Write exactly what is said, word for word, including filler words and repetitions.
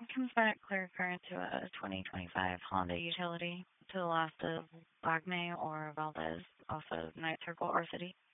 convert clear current to a twenty twenty-five Honda utility to the left of Black May or Valdez off of Night Circle or City.